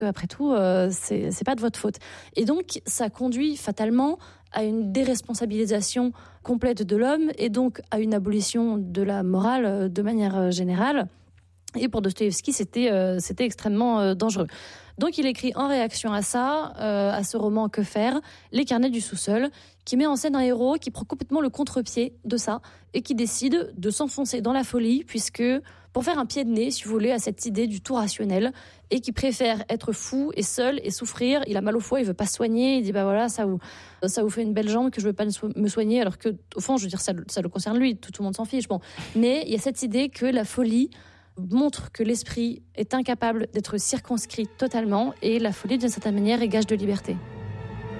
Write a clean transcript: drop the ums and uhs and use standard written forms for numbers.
Après tout, c'est pas de votre faute. Et donc, ça conduit fatalement à une déresponsabilisation complète de l'homme et donc à une abolition de la morale de manière générale. Et pour Dostoïevski, c'était extrêmement dangereux. Donc il écrit en réaction à ça, à ce roman Que faire, Les carnets du sous-sol, qui met en scène un héros qui prend complètement le contre-pied de ça et qui décide de s'enfoncer dans la folie, puisque pour faire un pied de nez, si vous voulez, à cette idée du tout rationnel, et qui préfère être fou et seul et souffrir. Il a mal au foie, il veut pas se soigner, il dit bah voilà, ça vous fait une belle jambe que je veux pas me soigner, alors que au fond, je veux dire, ça le concerne lui, tout le monde s'en fiche. Bon, mais il y a cette idée que la folie montre que l'esprit est incapable d'être circonscrit totalement, et la folie, d'une certaine manière, est gage de liberté.